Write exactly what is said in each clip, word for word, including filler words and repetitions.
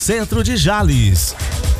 Centro de Jales.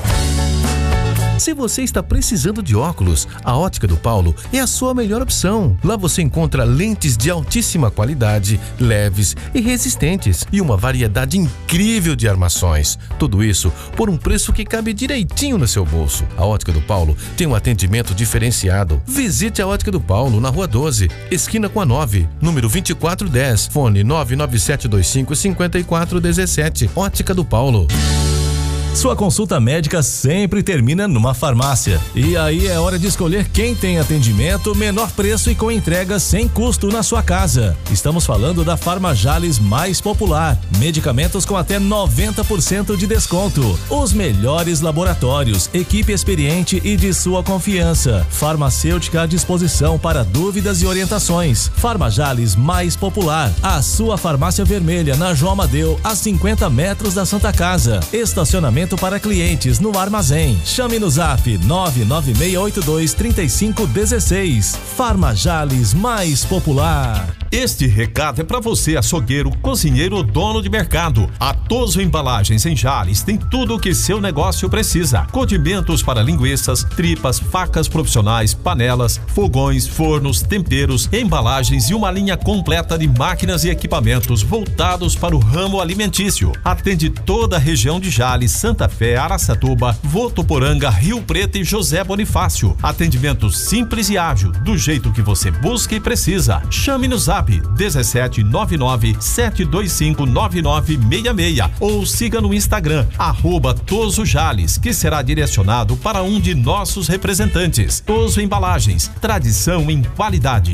Se você está precisando de óculos, a Ótica do Paulo é a sua melhor opção. Lá você encontra lentes de altíssima qualidade, leves e resistentes e uma variedade incrível de armações. Tudo isso por um preço que cabe direitinho no seu bolso. A Ótica do Paulo tem um atendimento diferenciado. Visite a Ótica do Paulo na Rua doze, esquina com a nove, número vinte e quatro dez, fone nove nove sete dois cinco cinco quatro um sete. Ótica do Paulo. Sua consulta médica sempre termina numa farmácia. E aí é hora de escolher quem tem atendimento, menor preço e com entrega sem custo na sua casa. Estamos falando da Farmajales mais popular. Medicamentos com até noventa por cento de desconto. Os melhores laboratórios, equipe experiente e de sua confiança. Farmacêutica à disposição para dúvidas e orientações. Farmajales mais popular. A sua farmácia vermelha na João Amadeu, a cinquenta metros da Santa Casa. Estacionamento para clientes no armazém. Chame no zap nove nove seis oito dois três cinco um seis. Farmajales mais popular. Este recado é para você, açougueiro, cozinheiro ou dono de mercado. A Toso Embalagens em Jales tem tudo o que seu negócio precisa. Condimentos para linguiças, tripas, facas profissionais, panelas, fogões, fornos, temperos, embalagens e uma linha completa de máquinas e equipamentos voltados para o ramo alimentício. Atende toda a região de Jales, Santa Fé, Araçatuba, Votuporanga, Rio Preto e José Bonifácio. Atendimento simples e ágil, do jeito que você busca e precisa. Chame no zap dezessete nove nove sete dois cinco nove nove seis seis ou siga no Instagram arroba Toso Jales, que será direcionado para um de nossos representantes. Toso Embalagens, tradição em qualidade.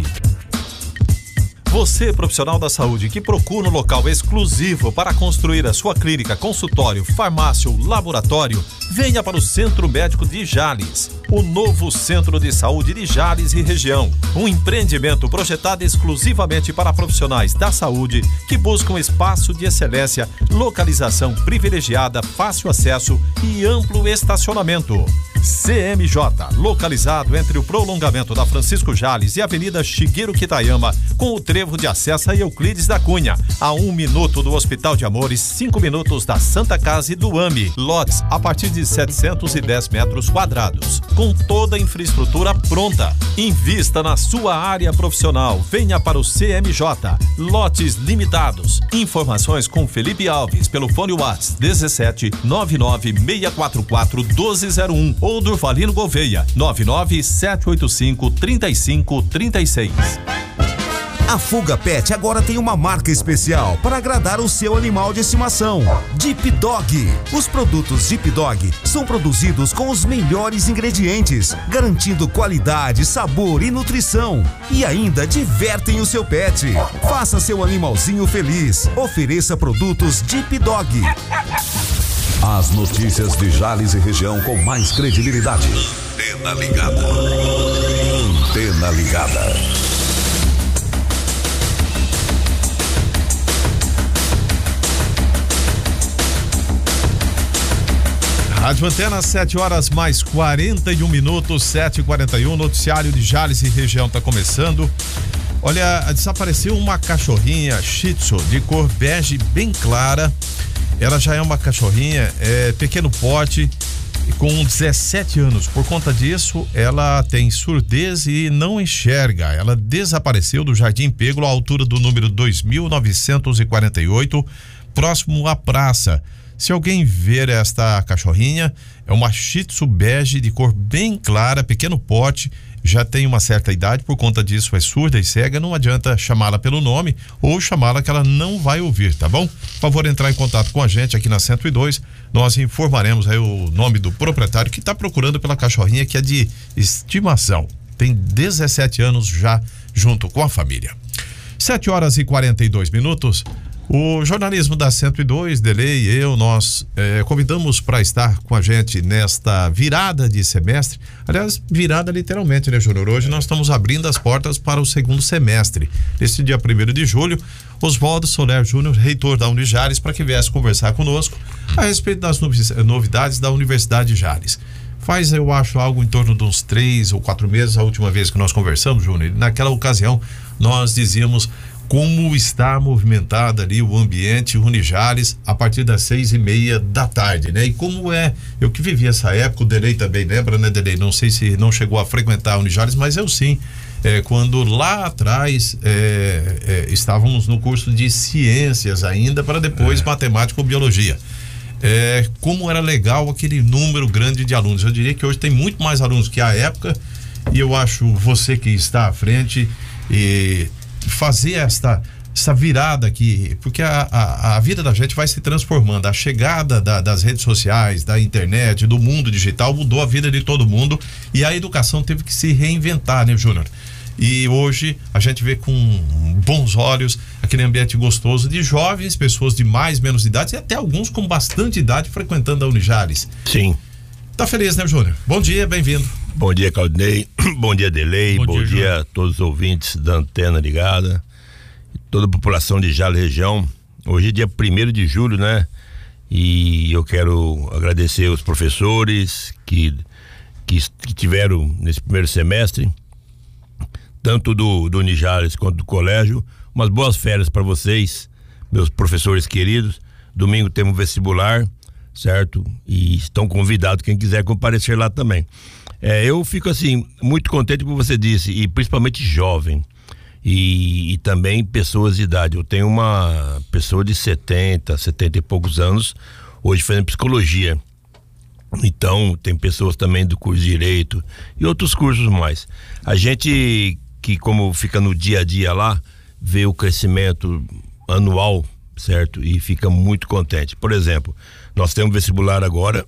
Você, profissional da saúde que procura um local exclusivo para construir a sua clínica, consultório, farmácia ou laboratório, venha para o Centro Médico de Jales, o novo Centro de Saúde de Jales e região. Um empreendimento projetado exclusivamente para profissionais da saúde que buscam espaço de excelência, localização privilegiada, fácil acesso e amplo estacionamento. C M J, localizado entre o prolongamento da Francisco Jales e a Avenida Shigeru Kitayama, com o trevo de acesso a Euclides da Cunha, a um minuto do Hospital de Amores, cinco minutos da Santa Casa e do A M I. Lotes a partir de setecentos e dez metros quadrados, com toda a infraestrutura pronta. Invista na sua área profissional. Venha para o C M J. Lotes limitados. Informações com Felipe Alves pelo fone WhatsApp dezessete nove nove seis quatro quatro um dois zero um ou Durvalino Gouveia nove nove sete oito cinco três cinco três seis. A Fuga Pet agora tem uma marca especial para agradar o seu animal de estimação. Deep Dog. Os produtos Deep Dog são produzidos com os melhores ingredientes, garantindo qualidade, sabor e nutrição. E ainda divertem o seu pet. Faça seu animalzinho feliz. Ofereça produtos Deep Dog. As notícias de Jales e região com mais credibilidade. Antena ligada. Antena ligada. Rádio Antena, sete horas mais quarenta e um minutos, sete e quarenta e um, noticiário de Jales e região está começando. Olha, desapareceu uma cachorrinha Shih Tzu de cor bege bem clara. Ela já é uma cachorrinha, é, pequeno porte, com dezessete anos. Por conta disso, ela tem surdez e não enxerga. Ela desapareceu do Jardim Pêgulo, à altura do número dois mil novecentos e quarenta e oito, próximo à praça. Se alguém ver esta cachorrinha, é uma Shih Tzu bege de cor bem clara, pequeno porte, já tem uma certa idade, por conta disso é surda e cega, não adianta chamá-la pelo nome ou chamá-la que ela não vai ouvir, tá bom? Por favor, entrar em contato com a gente aqui na cento e dois, nós informaremos aí o nome do proprietário que está procurando pela cachorrinha, que é de estimação, tem dezessete anos já junto com a família. sete horas e quarenta e dois minutos. O jornalismo da cento e dois, Delei e eu, nós eh, convidamos para estar com a gente nesta virada de semestre. Aliás, virada literalmente, né, Júnior? Hoje nós estamos abrindo as portas para o segundo semestre. Neste dia primeiro de julho, Oswaldo Soler Júnior, reitor da Unijales, para que viesse conversar conosco a respeito das novidades da Universidade de Jales. Faz, eu acho, algo em torno de uns três ou quatro meses, a última vez que nós conversamos, Júnior. Naquela ocasião, nós dizíamos como está movimentada ali o ambiente Unijales a partir das seis e meia da tarde, né? E como é, eu que vivi essa época, o Delei também lembra, né, Delei? Não sei se não chegou a frequentar a Unijales, mas eu sim, é, quando lá atrás é, é, estávamos no curso de ciências ainda, para depois é. matemática ou biologia. É, como era legal aquele número grande de alunos. Eu diria que hoje tem muito mais alunos que a época, e eu acho você que está à frente e fazer esta, essa virada aqui, porque a, a, a vida da gente vai se transformando. A chegada da, das redes sociais, da internet, do mundo digital mudou a vida de todo mundo, e a educação teve que se reinventar, né, Júnior? E hoje a gente vê com bons olhos aquele ambiente gostoso de jovens, pessoas de mais, menos idade, e até alguns com bastante idade frequentando a Unijales. Sim. Tá feliz, né, Júnior? Bom dia, bem-vindo. Bom dia, Claudinei. Bom dia, Delei. Bom, Bom dia, dia a todos os ouvintes da Antena Ligada, toda a população de Jales região. Hoje é dia primeiro de julho, né? E eu quero agradecer os professores que, que, que tiveram nesse primeiro semestre, tanto do, do Unijales quanto do colégio. Umas boas férias para vocês, meus professores queridos. Domingo temos vestibular, certo? E estão convidados quem quiser comparecer lá também. É, eu fico assim, muito contente, como você disse, e principalmente jovem. E, e também pessoas de idade. Eu tenho uma pessoa de setenta, setenta e poucos anos, hoje fazendo psicologia. Então, tem pessoas também do curso de Direito e outros cursos mais. A gente que, como fica no dia a dia lá, vê o crescimento anual, certo? E fica muito contente. Por exemplo, nós temos vestibular agora,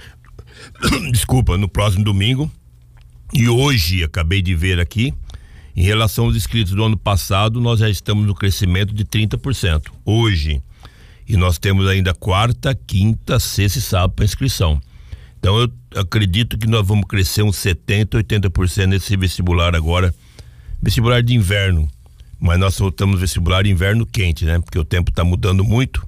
desculpa, no próximo domingo, e hoje acabei de ver aqui, em relação aos inscritos do ano passado, nós já estamos no crescimento de trinta por cento, hoje, e nós temos ainda quarta, quinta, sexta e sábado para inscrição. Então eu acredito que nós vamos crescer uns setenta, oitenta por cento nesse vestibular agora, vestibular de inverno, mas nós soltamos vestibular de inverno quente, né? Porque o tempo está mudando muito.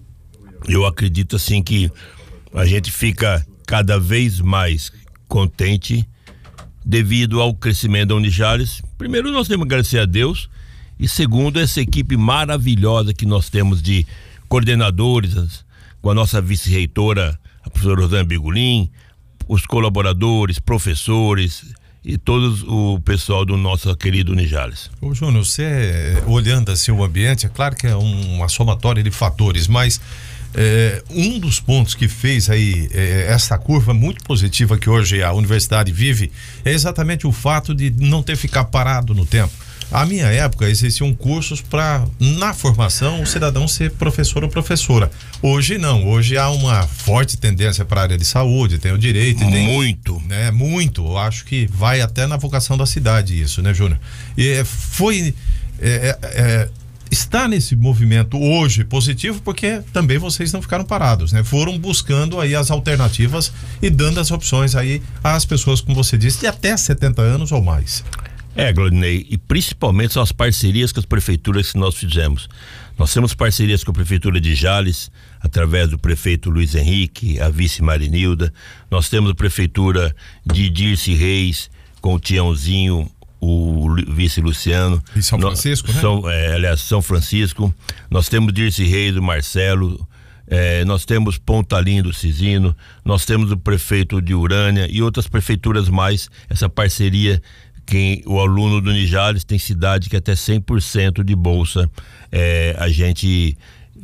Eu acredito assim que a gente fica cada vez mais contente devido ao crescimento da Unijales. Primeiro, nós temos que agradecer a Deus, e segundo, essa equipe maravilhosa que nós temos de coordenadores, com a nossa vice-reitora, a professora Rosana Bigulin, os colaboradores, professores e todo o pessoal do nosso querido Unijales. Ô Júnior, você olhando assim o ambiente, é claro que é um, uma somatória de fatores, mas É, um dos pontos que fez aí é, essa curva muito positiva que hoje a universidade vive é exatamente o fato de não ter ficado parado no tempo. À minha época existiam cursos para, na formação, o cidadão ser professor ou professora. Hoje não, hoje há uma forte tendência para a área de saúde, tem o direito. Tem, muito. Né, muito, eu acho que vai até na vocação da cidade isso, né, Júnior? E foi... É, é, está nesse movimento hoje positivo porque também vocês não ficaram parados, né? Foram buscando aí as alternativas e dando as opções aí às pessoas, como você disse, de até setenta anos ou mais. É, Glodinei, e principalmente são as parcerias com as prefeituras que nós fizemos. Nós temos parcerias com a prefeitura de Jales, através do prefeito Luiz Henrique, a vice Marinilda. Nós temos a prefeitura de Dirce Reis, com o Tiãozinho, o vice Luciano. E São Francisco, nós, né? São, é, aliás, São Francisco. Nós temos Dirce Reis, o Marcelo. É, nós temos Pontalim do Cisino. Nós temos o prefeito de Urânia e outras prefeituras mais. Essa parceria, quem o aluno do Unijales tem cidade que até cem por cento de bolsa. É, a gente,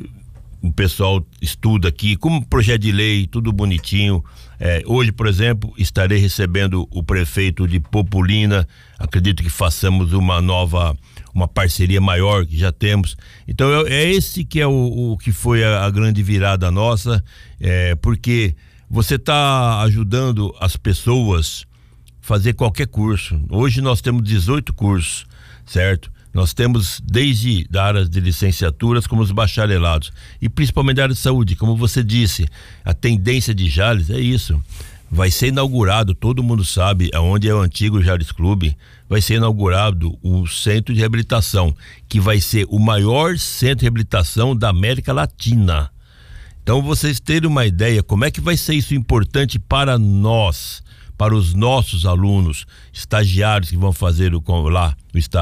o pessoal estuda aqui, como projeto de lei, tudo bonitinho. É, hoje, por exemplo, estarei recebendo o prefeito de Populina. Acredito que façamos uma nova, uma parceria maior que já temos. Então é, é esse que é o, o que foi a, a grande virada nossa, é, porque você está ajudando as pessoas a fazer qualquer curso. Hoje nós temos dezoito cursos, certo? Nós temos desde da área de licenciaturas como os bacharelados e principalmente da área de saúde, como você disse, a tendência de Jales é isso. Vai ser inaugurado, todo mundo sabe, aonde é o antigo Jales Clube, vai ser inaugurado o centro de reabilitação, que vai ser o maior centro de reabilitação da América Latina. Então vocês terem uma ideia como é que vai ser isso importante para nós, para os nossos alunos, estagiários que vão fazer o, lá no estágio,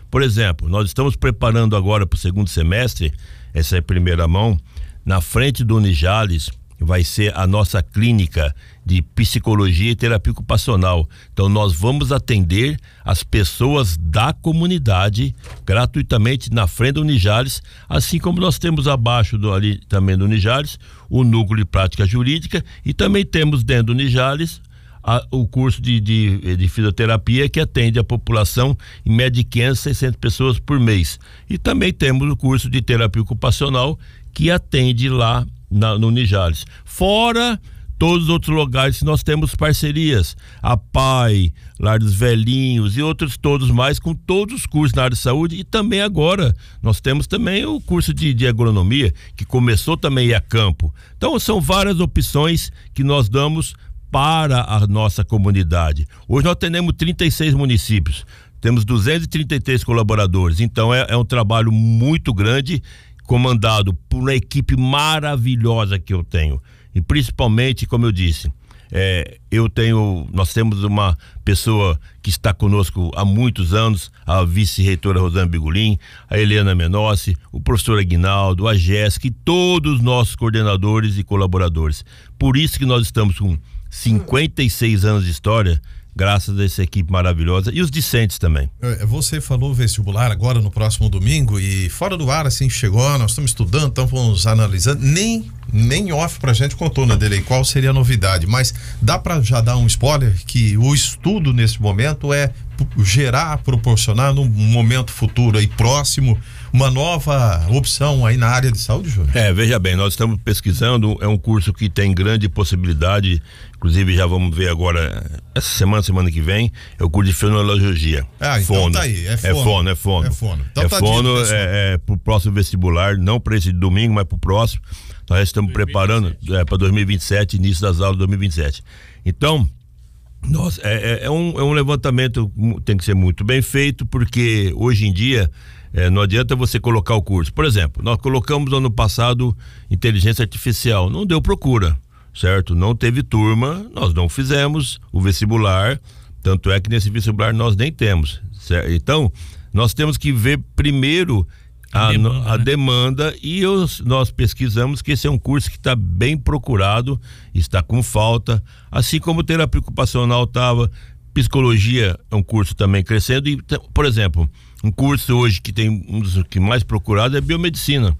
Por exemplo, nós estamos preparando agora para o segundo semestre, essa é a primeira mão, na frente do Unijales vai ser a nossa clínica de psicologia e terapia ocupacional. Então nós vamos atender as pessoas da comunidade gratuitamente na frente do Unijales, assim como nós temos abaixo do, ali também do Unijales o núcleo de prática jurídica, e também temos dentro do Unijales a, o curso de, de, de fisioterapia, que atende a população em média de quinhentas, seiscentas pessoas por mês. E também temos o curso de terapia ocupacional, que atende lá Na, no Unijales. Fora todos os outros lugares que nós temos parcerias, a P A I, Lar dos Velhinhos e outros todos mais, com todos os cursos na área de saúde. E também agora nós temos também o curso de, de agronomia, que começou também a campo. Então são várias opções que nós damos para a nossa comunidade. Hoje nós temos trinta e seis municípios, temos duzentos e trinta e três colaboradores, então é, é um trabalho muito grande, comandado por uma equipe maravilhosa que eu tenho. E principalmente, como eu disse, é, eu tenho, nós temos uma pessoa que está conosco há muitos anos, a vice-reitora Rosana Bigolin, a Helena Menossi, o professor Aguinaldo, a Jéssica e todos os nossos coordenadores e colaboradores. Por isso que nós estamos com cinquenta e seis anos de história, graças a essa equipe maravilhosa, e os discentes também. Você falou vestibular agora no próximo domingo, e fora do ar assim chegou, nós estamos estudando, estamos analisando, nem, nem off pra gente contou, né, Delei, qual seria a novidade, mas dá pra já dar um spoiler que o estudo nesse momento é gerar, proporcionar num momento futuro aí próximo, uma nova opção aí na área de saúde, Júnior? É, veja bem, nós estamos pesquisando, é um curso que tem grande possibilidade, inclusive já vamos ver agora, essa semana, semana que vem, é o curso de fonoaudiologia. Ah, então fono. tá aí, é fono. É fono, é fono. É fono, então é, tá fono dito, é, é pro próximo vestibular, não para esse domingo, mas pro próximo. Nós estamos dois mil e vinte e sete. Preparando é, para dois mil e vinte e sete, início das aulas de dois mil e vinte e sete. Então, nossa, é, é, é, um, é um levantamento, tem que ser muito bem feito, porque hoje em dia é, não adianta você colocar o curso. Por exemplo, nós colocamos no ano passado inteligência artificial, não deu procura, certo? Não teve turma, nós não fizemos o vestibular, tanto é que nesse vestibular nós nem temos, certo? Então, nós temos que ver primeiro a, a demanda, a né? demanda e os, nós pesquisamos que esse é um curso que está bem procurado, está com falta, assim como terapia ocupacional estava, psicologia é um curso também crescendo, e, por exemplo, um curso hoje que tem um dos que mais procurado é biomedicina.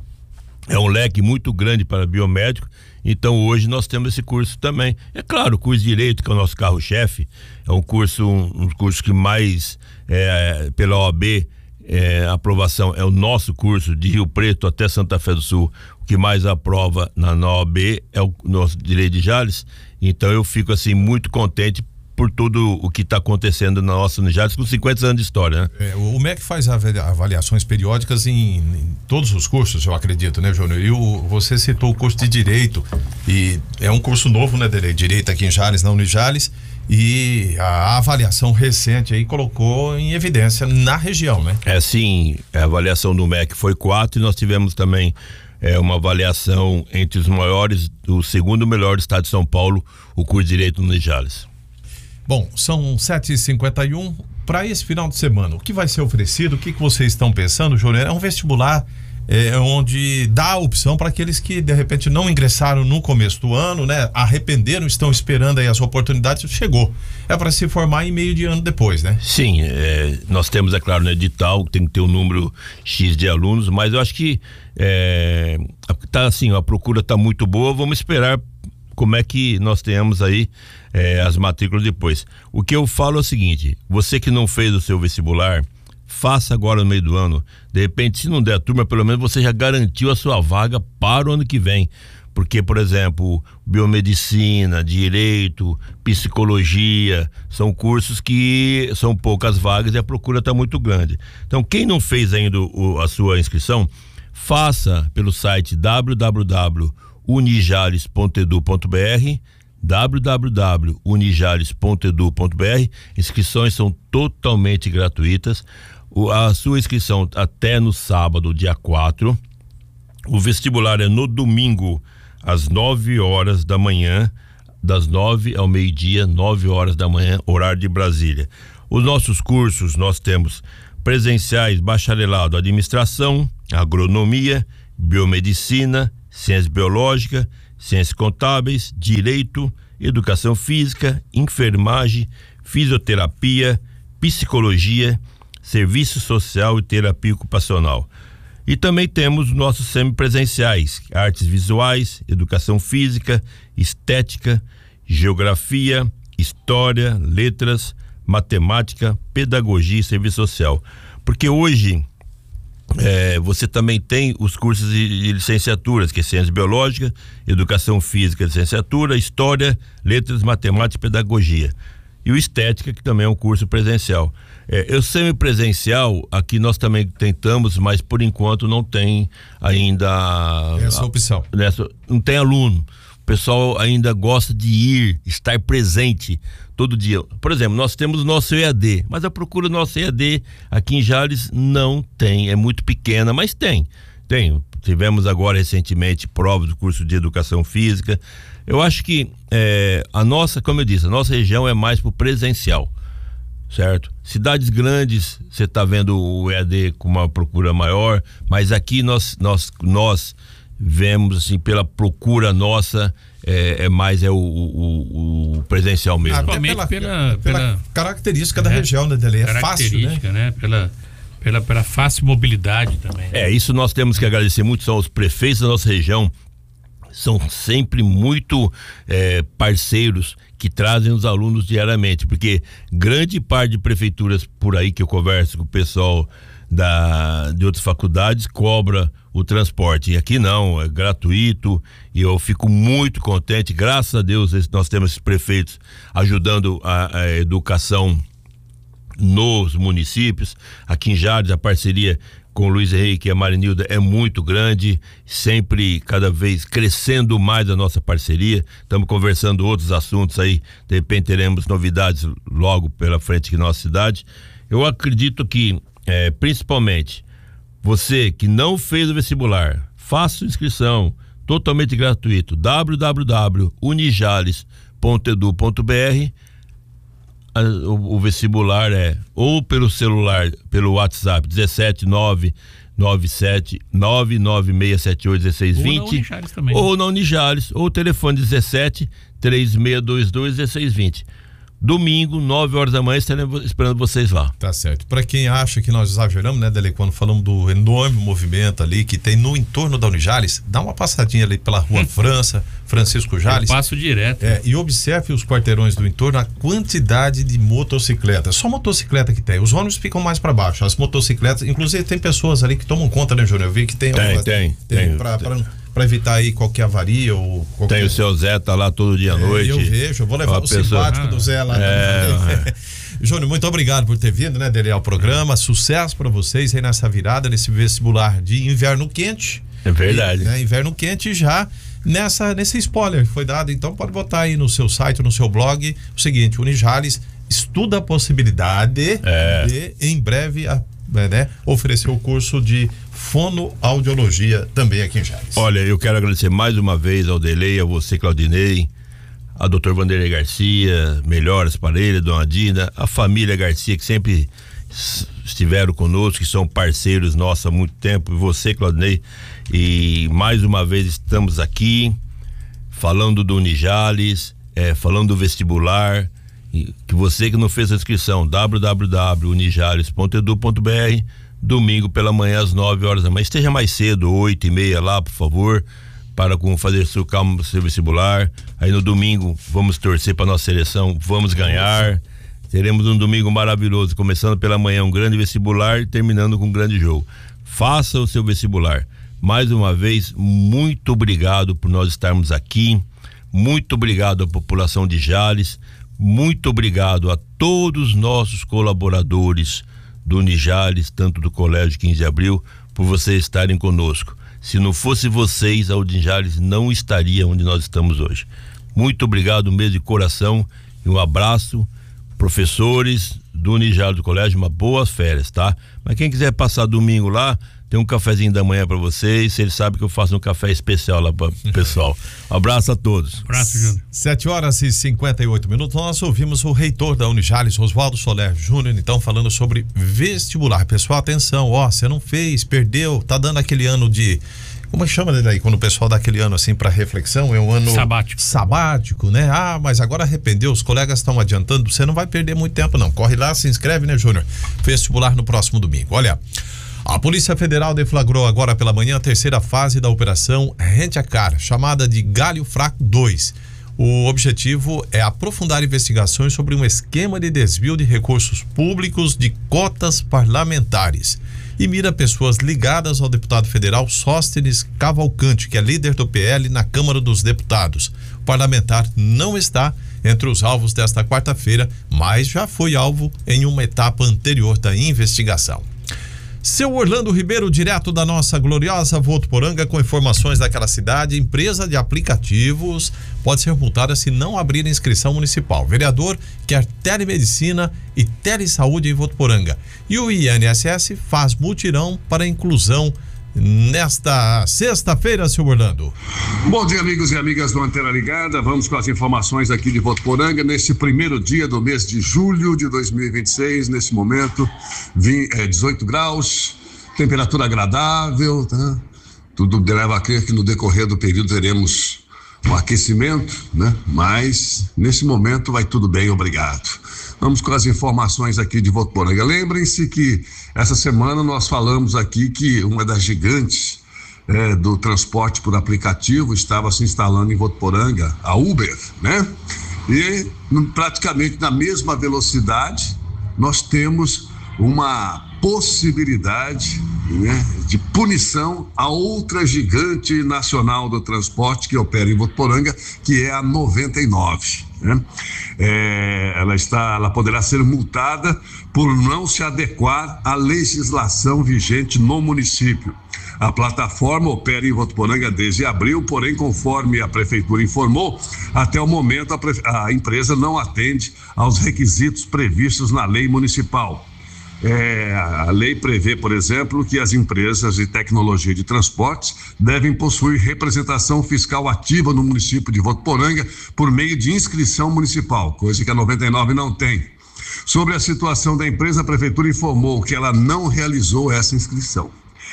É um leque muito grande para biomédico, então hoje nós temos esse curso também. É claro, o curso de Direito, que é o nosso carro-chefe, é um curso, um, um curso que mais, é, pela O A B, é, a aprovação é o nosso curso de Rio Preto até Santa Fé do Sul, o que mais aprova na, na O A B é o nosso Direito de Jales, então eu fico assim muito contente por tudo o que está acontecendo na nossa Unijales, com cinquenta anos de história, né? É, o M E C faz avaliações periódicas em, em todos os cursos, eu acredito, né, Júnior? E o, você citou o curso de Direito, e é um curso novo, né, Dele? Direito aqui em Jales, na Unijales, e a avaliação recente aí colocou em evidência na região, né? É, sim, a avaliação do M E C foi quatro, e nós tivemos também é, uma avaliação entre os maiores, o segundo melhor estado de São Paulo, o curso de Direito no Unijales. Bom, são sete e cinquenta e um. Para esse final de semana, o que vai ser oferecido? O que, que vocês estão pensando, Júnior? É um vestibular é, onde dá a opção para aqueles que de repente não ingressaram no começo do ano, né? Arrependeram, estão esperando aí as oportunidades. Chegou. É para se formar em meio de ano depois, né? Sim, é, nós temos, é claro, no edital, tem que ter um número X de alunos, mas eu acho que é, tá assim, a procura está muito boa. Vamos esperar como é que nós tenhamos aí é, as matrículas depois. O que eu falo é o seguinte: você que não fez o seu vestibular, faça agora no meio do ano. De repente, se não der a turma, pelo menos você já garantiu a sua vaga para o ano que vem. Porque, por exemplo, biomedicina, direito, psicologia, são cursos que são poucas vagas e a procura está muito grande. Então, quem não fez ainda o, a sua inscrição, faça pelo site w w w ponto unijales ponto edu ponto b r, w w w ponto unijales ponto edu ponto b r. Inscrições são totalmente gratuitas. O, a sua inscrição até no sábado, dia quatro. O vestibular é no domingo, às nove horas da manhã, das nove ao meio-dia, nove horas da manhã, horário de Brasília. Os nossos cursos, nós temos presenciais, bacharelado, administração, agronomia, biomedicina, ciência biológica, ciências contábeis, direito, educação física, enfermagem, fisioterapia, psicologia, serviço social e terapia ocupacional. E também temos nossos semipresenciais, artes visuais, educação física, estética, geografia, história, letras, matemática, pedagogia e serviço social. Porque hoje é, você também tem os cursos de, de licenciaturas, que é ciência biológica, educação física, licenciatura, história, letras, matemática e pedagogia. E o estética, que também é um curso presencial. É, eu semipresencial, aqui nós também tentamos, mas por enquanto não tem ainda essa opção. Nessa, não tem aluno. O pessoal ainda gosta de ir, estar presente todo dia. Por exemplo, nós temos o nosso E A D, mas a procura do nosso E A D aqui em Jales não tem, é muito pequena, mas tem. Tem. Tivemos agora recentemente provas do curso de educação física. Eu acho que é, a nossa, como eu disse, a nossa região é mais pro presencial, certo? Cidades grandes, você está vendo o E A D com uma procura maior, mas aqui nós, nós, nós vemos assim, pela procura nossa, é, é mais é o, o, o presencial mesmo. Até pela, pela, pela característica é, da região, né, Dele? É fácil, né? né? Pela, pela, pela fácil mobilidade também. Né? É, isso nós temos que agradecer muito, são os prefeitos da nossa região, são sempre muito é, parceiros que trazem os alunos diariamente, porque grande parte de prefeituras por aí que eu converso com o pessoal da, de outras faculdades cobra o transporte, e aqui não, é gratuito, e eu fico muito contente, graças a Deus nós temos esses prefeitos ajudando a, a educação nos municípios. Aqui em Jales a parceria com o Luiz Henrique e a Marinilda é muito grande, sempre cada vez crescendo mais a nossa parceria. Estamos conversando outros assuntos aí, de repente teremos novidades logo pela frente aqui na nossa cidade. Eu acredito que, é, principalmente, você que não fez o vestibular, faça sua inscrição, totalmente gratuito, w w w ponto unijales ponto edu ponto b r. O, o vestibular é ou pelo celular, pelo WhatsApp dezessete nove nove sete nove nove seis sete oito um seis dois zero ou na Unijales, ou o telefone dezessete três seis dois dois um seis dois zero. Domingo, nove horas da manhã, estaremos esperando vocês lá. Tá certo. Para quem acha que nós exageramos, né, Dele, quando falamos do enorme movimento ali que tem no entorno da Unijales, dá uma passadinha ali pela Rua França, Francisco Jales. Eu passo direto. É, e observe os quarteirões do entorno, a quantidade de motocicletas. Só motocicleta que tem. Os ônibus ficam mais para baixo. As motocicletas, inclusive tem pessoas ali que tomam conta, né, Júnior? Eu vi que tem. Tem, algumas, tem. tem, tem pra, pra, para evitar aí qualquer avaria ou qualquer... Tem o seu Zé, tá lá todo dia à é, noite. Eu vejo, eu vou levar o pessoa... simpático ah, do Zé lá. É, Júnior, muito obrigado por ter vindo, né, Dele, ao programa. Sucesso para vocês aí nessa virada, nesse vestibular de inverno quente. É verdade. E, né, inverno quente já nessa, nesse spoiler que foi dado. Então pode botar aí no seu site, no seu blog, o seguinte: Unijales estuda a possibilidade é. de, em breve, a, né, oferecer o curso de fonoaudiologia também aqui em Jales. Olha, eu quero agradecer mais uma vez ao Delei, a você, Claudinei, a doutor Vanderlei Garcia, Melhoras Parelha, Dona Dina, a família Garcia, que sempre estiveram conosco, que são parceiros nossos há muito tempo, e você, Claudinei, e mais uma vez estamos aqui falando do Unijales, é, falando do vestibular, e que você que não fez a inscrição, w w w ponto unijales ponto edu ponto b r, domingo pela manhã às nove horas da manhã, esteja mais cedo, oito e meia lá, por favor, para com fazer seu calmo seu vestibular. Aí no domingo vamos torcer para nossa seleção, vamos ganhar. Teremos um domingo maravilhoso, começando pela manhã um grande vestibular e terminando com um grande jogo. Faça o seu vestibular. Mais uma vez, muito obrigado por nós estarmos aqui. Muito obrigado à população de Jales. Muito obrigado a todos os nossos colaboradores do Unijales, tanto do Colégio quinze de abril, por vocês estarem conosco. Se não fosse vocês, a Unijales não estaria onde nós estamos hoje. Muito obrigado mesmo de coração e um abraço. Professores do Unijales do Colégio, uma boas férias, tá? Mas quem quiser passar domingo lá, tem um cafezinho da manhã para vocês. Ele sabe que eu faço um café especial lá para o pessoal. Abraço a todos. Abraço, Júnior. sete horas e cinquenta e oito minutos. Nós ouvimos o reitor da Unijales, Oswaldo Soler Júnior, então falando sobre vestibular. Pessoal, atenção, ó, você não fez, perdeu, tá dando aquele ano de... Como é que chama daí quando o pessoal dá aquele ano assim para reflexão? É um ano sabático. Sabático, né? Ah, mas agora arrependeu, os colegas estão adiantando, você não vai perder muito tempo não. Corre lá, se inscreve, né, Júnior? Vestibular no próximo domingo. Olha, a Polícia Federal deflagrou agora pela manhã a terceira fase da operação Rent-a-Car, chamada de Galho Fraco dois. O objetivo é aprofundar investigações sobre um esquema de desvio de recursos públicos de cotas parlamentares e mira pessoas ligadas ao deputado federal Sóstenes Cavalcante, que é líder do P L na Câmara dos Deputados. O parlamentar não está entre os alvos desta quarta-feira, mas já foi alvo em uma etapa anterior da investigação. Seu Orlando Ribeiro, direto da nossa gloriosa Votuporanga, com informações daquela cidade. Empresa de aplicativos pode ser multada se não abrir inscrição municipal. Vereador quer telemedicina e telesaúde em Votuporanga. E o I N S S faz mutirão para inclusão nesta sexta-feira, seu Orlando. Bom dia, amigos e amigas do Antena Ligada. Vamos com as informações aqui de Votuporanga nesse primeiro dia do mês de julho de dois mil e vinte e seis. Nesse momento, dezoito graus, temperatura agradável, tá? Tudo leva a crer que no decorrer do período teremos um aquecimento, né? Mas nesse momento vai tudo bem, obrigado. Vamos com as informações aqui de Votuporanga. Lembrem-se que essa semana nós falamos aqui que uma das gigantes é, do transporte por aplicativo estava se instalando em Votuporanga, a Uber, né? E praticamente na mesma velocidade nós temos uma possibilidade, né, de punição a outra gigante nacional do transporte que opera em Votuporanga, que é a noventa e nove, né? É, ela está, ela poderá ser multada por não se adequar à legislação vigente no município. A plataforma opera em Votuporanga desde abril, porém, conforme a prefeitura informou, até o momento a, pre... a empresa não atende aos requisitos previstos na lei municipal. É, a lei prevê, por exemplo, que as empresas de tecnologia de transportes devem possuir representação fiscal ativa no município de Votuporanga por meio de inscrição municipal, coisa que a noventa e nove não tem. Sobre a situação da empresa, a prefeitura informou que ela não realizou essa inscrição.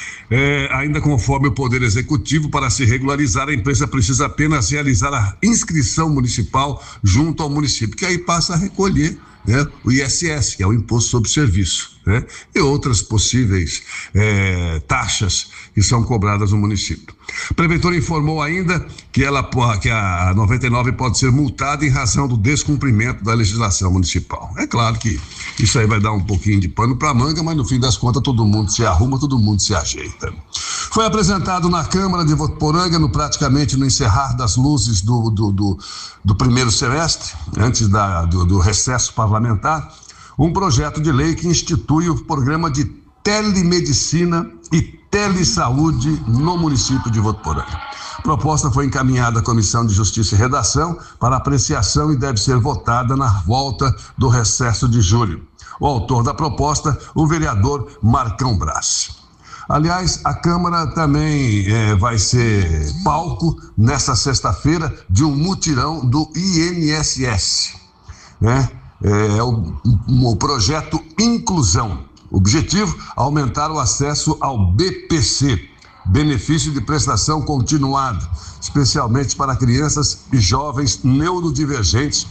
É, ainda conforme o Poder Executivo, para se regularizar, a empresa precisa apenas realizar a inscrição municipal junto ao município, que aí passa a recolher, né, o I S S, que é o Imposto sobre Serviço, né, e outras possíveis é, taxas que são cobradas no município. A prefeitura informou ainda que, ela, que a noventa e nove pode ser multada em razão do descumprimento da legislação municipal. É claro que isso aí vai dar um pouquinho de pano para manga, mas no fim das contas todo mundo se arruma, todo mundo se ajeita. Foi apresentado na Câmara de Votuporanga, no, praticamente no encerrar das luzes do, do, do, do primeiro semestre, antes da, do, do recesso parlamentar, um projeto de lei que institui o programa de telemedicina e telesaúde no município de Votuporanga. A proposta foi encaminhada à Comissão de Justiça e Redação para apreciação e deve ser votada na volta do recesso de julho. O autor da proposta, o vereador Marcão Braz. Aliás, a Câmara também é, vai ser palco nesta sexta-feira de um mutirão do I N S S, né? É o, o projeto Inclusão. Objetivo: aumentar o acesso ao B P C, benefício de prestação continuada, especialmente para crianças e jovens neurodivergentes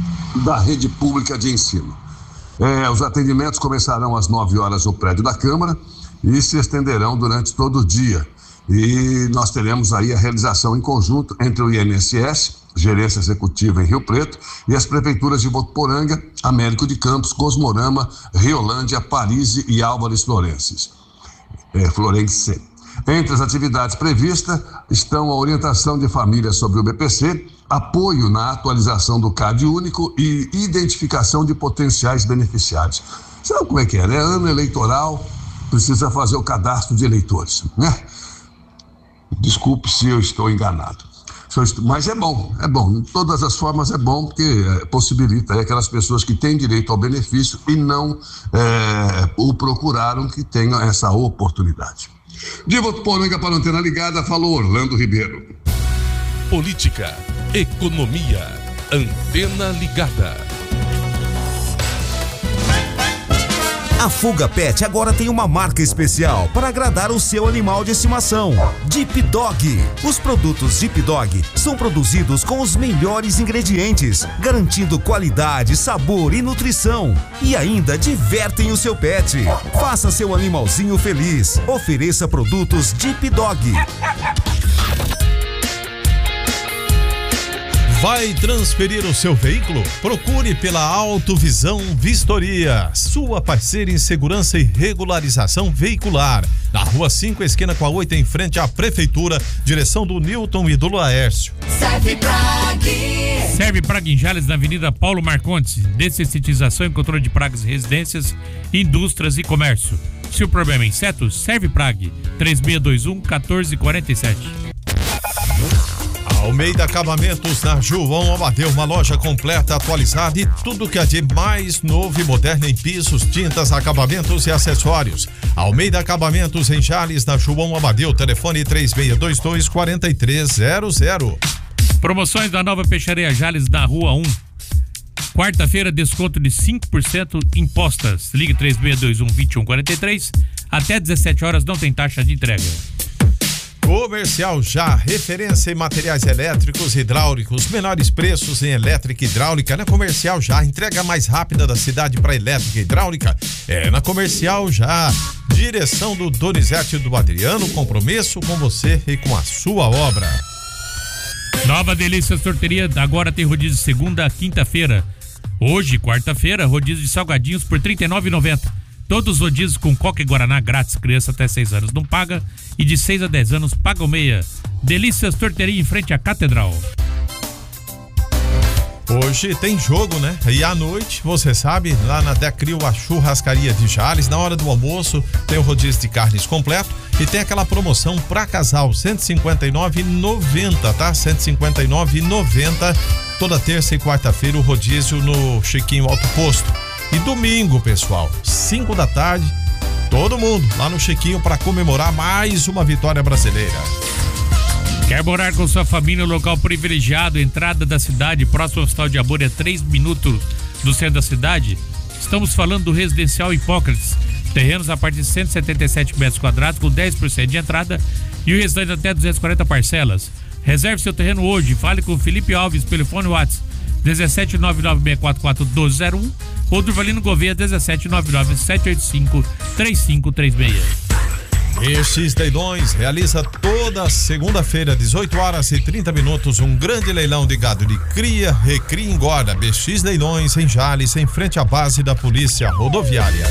da rede pública de ensino. É, os atendimentos começarão às nove horas no prédio da Câmara e se estenderão durante todo o dia. E nós teremos aí a realização em conjunto entre o I N S S, Gerência Executiva em Rio Preto, e as prefeituras de Votuporanga, Américo de Campos, Cosmorama, Riolândia, Paris e Álvares Florenses. É, Florense. Entre as atividades previstas estão a orientação de famílias sobre o B P C, apoio na atualização do C A D único e identificação de potenciais beneficiários. Sabe como é que é, né? Ano eleitoral, precisa fazer o cadastro de eleitores, né? Desculpe se eu estou enganado. Mas é bom, é bom. De todas as formas é bom, porque possibilita aí aquelas pessoas que têm direito ao benefício e não é, o procuraram que tenham essa oportunidade. De Votuporanga para a Antena Ligada, falou Orlando Ribeiro. Política, economia, Antena Ligada. A Fuga Pet agora tem uma marca especial para agradar o seu animal de estimação. Deep Dog. Os produtos Deep Dog são produzidos com os melhores ingredientes, garantindo qualidade, sabor e nutrição. E ainda divertem o seu pet. Faça seu animalzinho feliz. Ofereça produtos Deep Dog. Vai transferir o seu veículo? Procure pela Autovisão Vistoria, sua parceira em segurança e regularização veicular. Na Rua cinco, esquina com a oito, em frente à Prefeitura, direção do Newton e do Laércio. Serve Prague. Serve Prague em Jales, na Avenida Paulo Marcontes. Dessensitização e controle de pragas em residências, indústrias e comércio. Se o problema é insetos, Serve Prague. três seis dois um, um quatro quatro sete. Almeida Acabamentos, na João Amadeu, uma loja completa, atualizada e tudo que há de mais novo e moderno em pisos, tintas, acabamentos e acessórios. Almeida Acabamentos em Jales, na João Amadeu, telefone três seis dois dois, quatro três zero zero. Promoções da Nova Peixaria Jales, na Rua um. Quarta-feira, desconto de cinco por cento impostas. Ligue três seis dois um, dois um quatro três. Até dezessete horas não tem taxa de entrega. Comercial Já, referência em materiais elétricos e hidráulicos, menores preços em elétrica e hidráulica. Na Comercial Já, entrega mais rápida da cidade para elétrica e hidráulica é na Comercial Já. Direção do Donizete e do Adriano, compromisso com você e com a sua obra. Nova Delícia Sorteria, agora tem rodízio de segunda a quinta-feira. Hoje, quarta-feira, rodízio de salgadinhos por trinta e nove reais e noventa centavos. Todos os rodízios com Coca e Guaraná grátis, criança até seis anos não paga e de seis a dez anos pagam meia. Delícias Torteria em frente à Catedral. Hoje tem jogo, né? E à noite, você sabe, lá na Decrio, a churrascaria de Jales, na hora do almoço tem o rodízio de carnes completo e tem aquela promoção pra casal, cento e cinquenta e nove reais e noventa centavos, tá? cento e cinquenta e nove reais e noventa centavos. Toda terça e quarta-feira o rodízio no Chiquinho Alto Posto. E domingo, pessoal, cinco da tarde, todo mundo lá no Chiquinho para comemorar mais uma vitória brasileira. Quer morar com sua família no local privilegiado, entrada da cidade, próximo ao Hospital de Amor, é três minutos do centro da cidade? Estamos falando do Residencial Hipócrates. Terrenos a partir de cento e setenta e sete metros quadrados, com dez por cento de entrada e o restante até duzentas e quarenta parcelas. Reserve seu terreno hoje, fale com o Felipe Alves pelo telefone WhatsApp dezessete nove nove seis quatro quatro um dois zero um ou Durvalino Gouveia dezessete nove nove sete oito cinco três cinco três seis. B X Leilões realiza toda segunda-feira, dezoito horas e trinta minutos, um grande leilão de gado de cria, recria e engorda. B X Leilões em Jales, em frente à base da Polícia Rodoviária.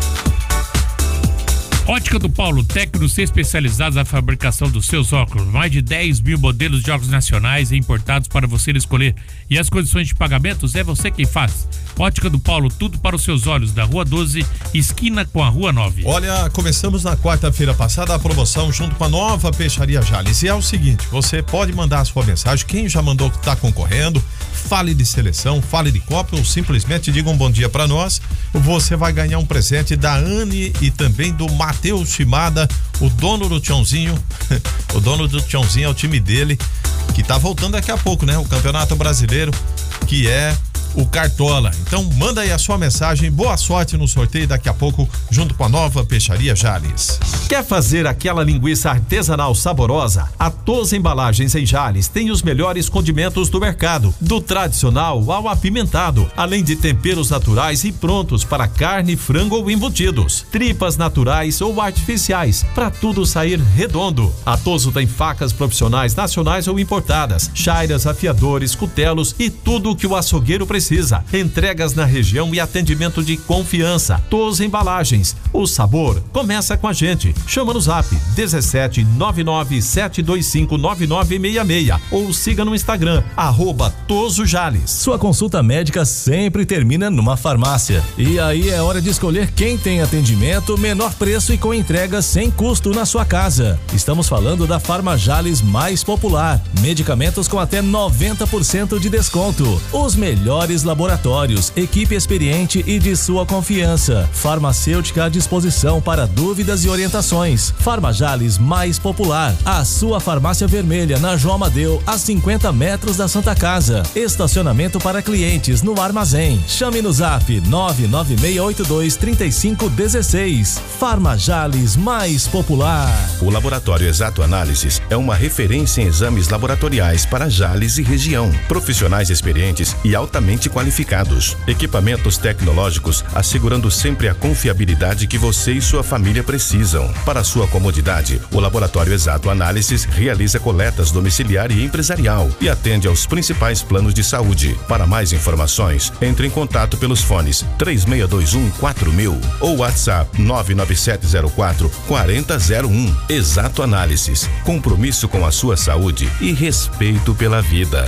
Ótica do Paulo, técnicos especializados na fabricação dos seus óculos. Mais de dez mil modelos de óculos nacionais e importados para você escolher. E as condições de pagamentos é você quem faz. Ótica do Paulo, tudo para os seus olhos, da Rua doze, esquina com a Rua nove. Olha, começamos na quarta-feira passada a promoção junto com a Nova Peixaria Jales. E é o seguinte, você pode mandar a sua mensagem, quem já mandou que está concorrendo, fale de seleção, fale de Copa ou simplesmente diga um bom dia para nós. Você vai ganhar um presente da Anne e também do Matheus Shimada, o dono do Tchãozinho. O dono do Tchãozinho é o time dele, que tá voltando daqui a pouco, né? O Campeonato Brasileiro, que é o Cartola. Então manda aí a sua mensagem, boa sorte no sorteio daqui a pouco, junto com a Nova Peixaria Jales. Quer fazer aquela linguiça artesanal saborosa? A Toza Embalagens em Jales tem os melhores condimentos do mercado, do tradicional ao apimentado, além de temperos naturais e prontos para carne, frango ou embutidos, tripas naturais ou artificiais, para tudo sair redondo. A Tozo tem facas profissionais nacionais ou importadas, chairas, afiadores, cutelos e tudo o que o açougueiro precisa. Entregas na região e atendimento de confiança. Toza Embalagens. O sabor começa com a gente. Chama no zap dezessete nove nove sete dois cinco nove nove seis seis ou siga no Instagram arroba Tozo Jales. Sua consulta médica sempre termina numa farmácia. E aí é hora de escolher quem tem atendimento, menor preço e com entrega sem custo na sua casa. Estamos falando da Farma Jales mais popular. Medicamentos com até noventa por cento de desconto. Os melhores Jales Laboratórios, equipe experiente e de sua confiança. Farmacêutica à disposição para dúvidas e orientações. Farmajales mais popular, a sua farmácia vermelha na João Amadeu, a cinquenta metros da Santa Casa. Estacionamento para clientes no armazém. Chame no zap nove nove seis oito dois três cinco um seis. Farmajales mais popular. O Laboratório Exato Análises é uma referência em exames laboratoriais para Jales e região. Profissionais experientes e altamente qualificados. Equipamentos tecnológicos assegurando sempre a confiabilidade que você e sua família precisam. Para sua comodidade, o Laboratório Exato Análises realiza coletas domiciliar e empresarial e atende aos principais planos de saúde. Para mais informações, entre em contato pelos fones três seis dois um quatro mil ou WhatsApp nove nove sete zero quatro quatro zero zero um. Exato Análises. Compromisso com a sua saúde e respeito pela vida.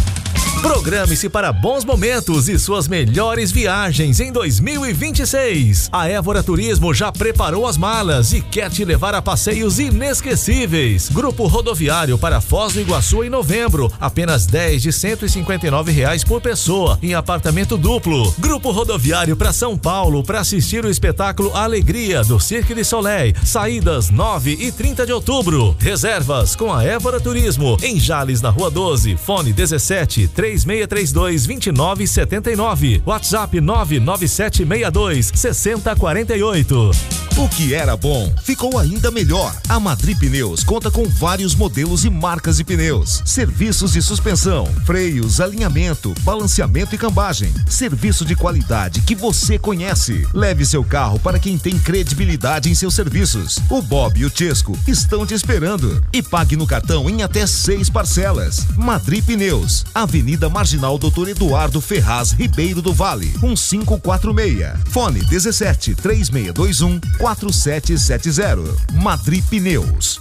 Programe-se para bons momentos e suas melhores viagens em dois mil e vinte e seis. A Évora Turismo já preparou as malas e quer te levar a passeios inesquecíveis. Grupo rodoviário para Foz do Iguaçu em novembro, apenas dez de cento e cinquenta e nove reais por pessoa em apartamento duplo. Grupo rodoviário para São Paulo para assistir o espetáculo Alegria do Cirque du Soleil, saídas nove e trinta de outubro. Reservas com a Évora Turismo em Jales, na Rua doze, fone dezessete, três seis três dois, dois nove sete nove, WhatsApp nove nove sete seis dois, seis zero quatro oito. O que era bom ficou ainda melhor. A Madri Pneus conta com vários modelos e marcas de pneus, serviços de suspensão, freios, alinhamento, balanceamento e cambagem. Serviço de qualidade que você conhece. Leve seu carro para quem tem credibilidade em seus serviços. O Bob e o Chesco estão te esperando. E pague no cartão em até seis parcelas. Madri Pneus, Avenida Marginal Doutor Eduardo Ferraz Ribeiro do Vale, um cinco quatro seis. Fone dezessete, três seis dois um, quatro sete sete zero. Madri Pneus.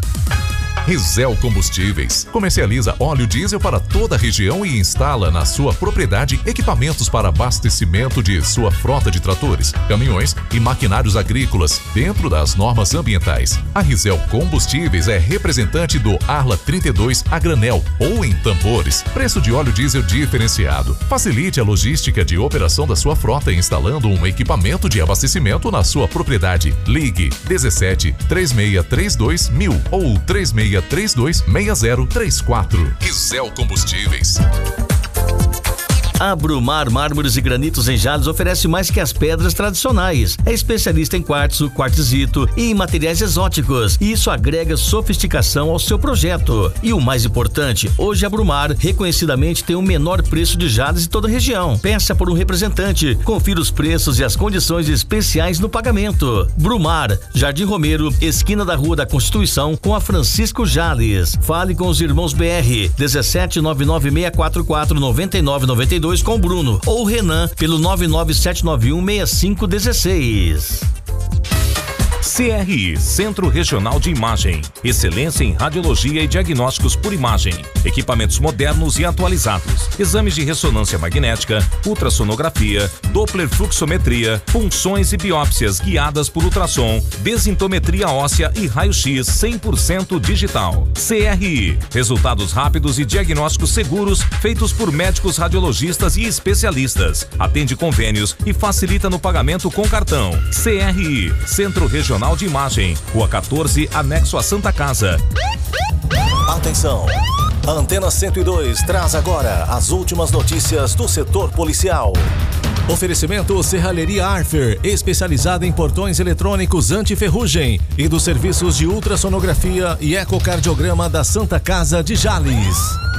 Risel Combustíveis comercializa óleo diesel para toda a região e instala na sua propriedade equipamentos para abastecimento de sua frota de tratores, caminhões e maquinários agrícolas dentro das normas ambientais. A Risel Combustíveis é representante do Arla trinta e dois a granel ou em tambores. Preço de óleo diesel diferenciado. Facilite a logística de operação da sua frota instalando um equipamento de abastecimento na sua propriedade. Ligue dezessete, três seis três dois mil ou três seis três dois, seis zero três quatro. Risel Combustíveis. A Brumar Mármores e Granitos em Jales oferece mais que as pedras tradicionais. É especialista em quartzo, quartzito e em materiais exóticos. E isso agrega sofisticação ao seu projeto. E o mais importante, hoje a Brumar reconhecidamente tem o menor preço de Jales de toda a região. Peça por um representante. Confira os preços e as condições especiais no pagamento. Brumar, Jardim Romero, esquina da Rua da Constituição com a Francisco Jales. Fale com os irmãos B R, dezessete, nove nove seis quatro quatro, nove nove nove dois com Bruno ou Renan pelo nove nove sete nove um, seis cinco um seis. C R I, Centro Regional de Imagem. Excelência em radiologia e diagnósticos por imagem. Equipamentos modernos e atualizados. Exames de ressonância magnética, ultrassonografia, Doppler fluxometria, punções e biópsias guiadas por ultrassom, desintometria óssea e raio-x cem por cento digital. C R I, resultados rápidos e diagnósticos seguros feitos por médicos radiologistas e especialistas. Atende convênios e facilita no pagamento com cartão. C R I, Centro Regional de Imagem, Rua quatorze, anexo a Santa Casa. Atenção! A Antena cento e dois traz agora as últimas notícias do setor policial. Oferecimento Serralheria Arfer, especializada em portões eletrônicos anti-ferrugem e dos serviços de ultrassonografia e ecocardiograma da Santa Casa de Jales.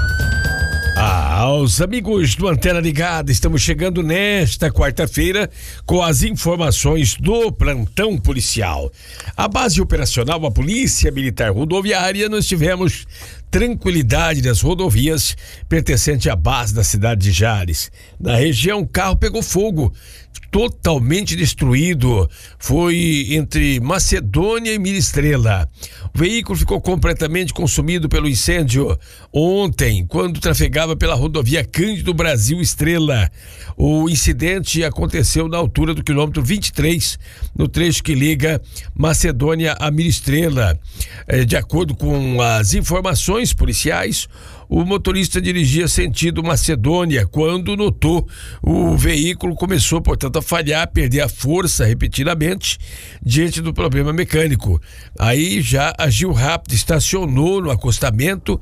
Ah, aos amigos do Antena Ligada, estamos chegando nesta quarta-feira com as informações do plantão policial. A base operacional, a Polícia Militar Rodoviária, nós tivemos tranquilidade das rodovias pertencente à base da cidade de Jales. Na região, o carro pegou fogo, totalmente destruído. Foi entre Macedônia e Mira Estrela. O veículo ficou completamente consumido pelo incêndio ontem, quando trafegava pela rodovia Cândido Brasil Estrela. O incidente aconteceu na altura do quilômetro vinte e três, no trecho que liga Macedônia a Mira Estrela. De acordo com as informações, informações policiais, o motorista dirigia sentido Macedônia quando notou o veículo começou, portanto, a falhar, perder a força repetidamente diante do problema mecânico. Aí já agiu rápido, estacionou no acostamento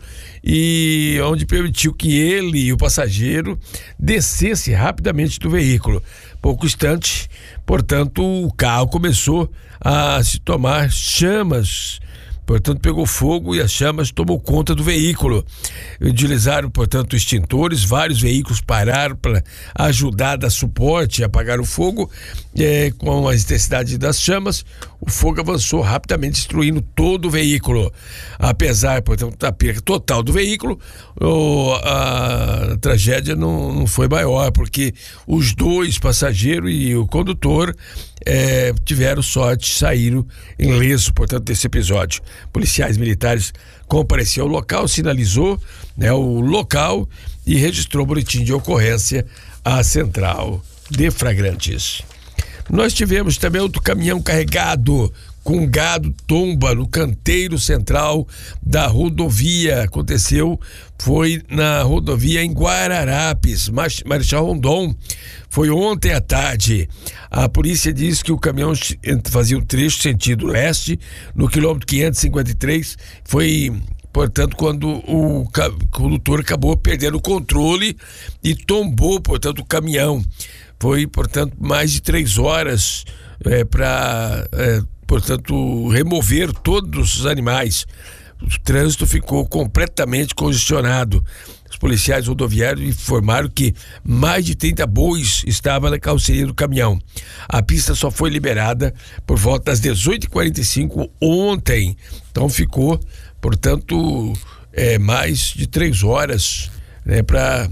e onde permitiu que ele e o passageiro descesse rapidamente do veículo. Pouco instante, portanto, o carro começou a se tomar chamas. Portanto, pegou fogo e as chamas tomou conta do veículo. Utilizaram, portanto, extintores, vários veículos pararam para ajudar, dar suporte a apagar o fogo. É, com a intensidade das chamas, o fogo avançou rapidamente, destruindo todo o veículo. Apesar, portanto, da perda total do veículo, o, a, a tragédia não, não foi maior, porque os dois passageiros e o condutor é, tiveram sorte, saíram ileso, portanto, desse episódio. Policiais militares compareceram ao local, sinalizou, né, o local e registrou o boletim de ocorrência à central de flagrantes. Nós tivemos também outro caminhão carregado com gado tomba no canteiro central da rodovia. Aconteceu, foi na rodovia em Guararapes, Marechal Rondon. Foi ontem à tarde. A polícia diz que o caminhão fazia um trecho sentido leste, no quilômetro quinhentos e cinquenta e três. Foi, portanto, quando o condutor acabou perdendo o controle e tombou, portanto, o caminhão. Foi, portanto, mais de três horas é, para, é, portanto, remover todos os animais. O trânsito ficou completamente congestionado. Os policiais rodoviários informaram que mais de trinta bois estavam na carroceria do caminhão. A pista só foi liberada por volta das dezoito e quarenta e cinco ontem. Então ficou, portanto, é, mais de três horas, né, para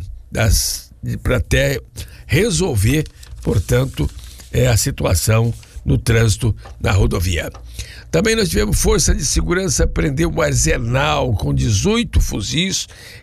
até resolver, portanto, é, a situação no trânsito na rodovia. Também nós tivemos força de segurança prender um arsenal com dezoito fuzis,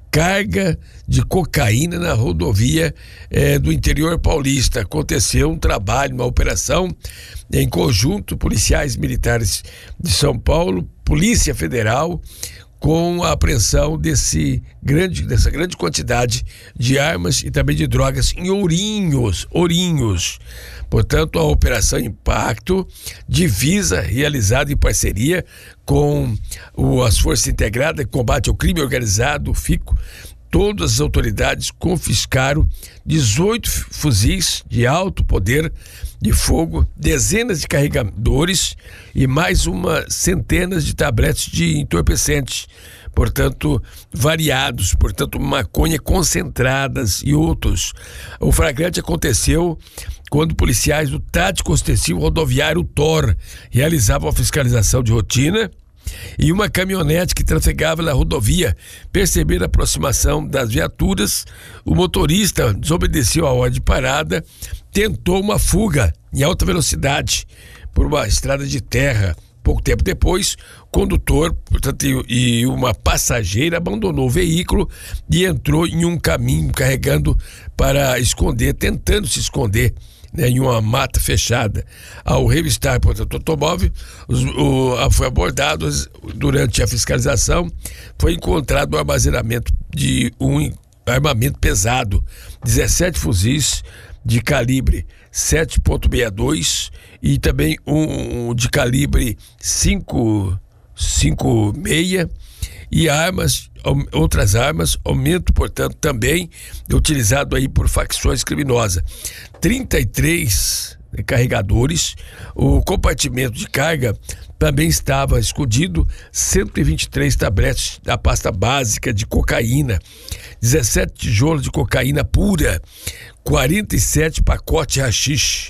carga de cocaína na rodovia eh, do interior paulista. Aconteceu um trabalho, uma operação em conjunto, policiais militares de São Paulo, Polícia Federal, com a apreensão desse grande, dessa grande quantidade de armas e também de drogas em Ourinhos, Ourinhos. Portanto, a Operação Impacto, divisa realizada em parceria com o, as Forças Integradas de Combate ao Crime Organizado, o FICO. Todas as autoridades confiscaram dezoito fuzis de alto poder de fogo, dezenas de carregadores e mais uma centenas de tabletes de entorpecentes, portanto, variados, portanto, maconha concentradas e outros. O flagrante aconteceu quando policiais do Tático Ostensivo Rodoviário T O R realizavam a fiscalização de rotina e uma caminhonete que trafegava na rodovia perceberam a aproximação das viaturas. O motorista desobedeceu a ordem de parada, tentou uma fuga em alta velocidade por uma estrada de terra. Pouco tempo depois, o condutor, portanto, e uma passageira abandonou o veículo e entrou em um caminho carregando para esconder, tentando se esconder, né, em uma mata fechada. Ao revistar, portanto, o automóvel, os, o, foi abordado durante a fiscalização, foi encontrado um armazenamento de um armamento pesado, dezessete fuzis de calibre sete ponto sessenta e dois e também um, um de calibre cinco ponto cinquenta e seis e armas, outras armas, aumento, portanto, também utilizado aí por facções criminosas. trinta e três carregadores, o compartimento de carga também estava escondido, cento e vinte e três tabletes da pasta básica de cocaína, dezessete tijolos de cocaína pura, quarenta e sete pacotes de haxixe,